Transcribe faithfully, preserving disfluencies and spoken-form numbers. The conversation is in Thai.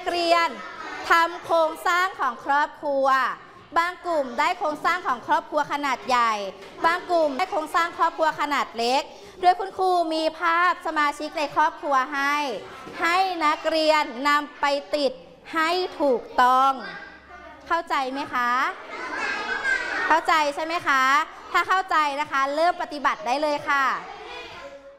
กเรียนทำโครงสร้างของครอบครัวบางกลุ่มได้โครงสร้างของครอบครัวขนาดใหญ่บางกลุ่มได้โครงสร้างครอบครัวขนาดเล็กโดยคุณครูมีภาพสมาชิกในครอบครัวให้ให้นักเรียนนำไปติดให้ถูกต้องเข้าใจไหมคะเข้าใจใช่ไหมคะถ้าเข้าใจนะคะเริ่มปฏิบัติได้เลยค่ะ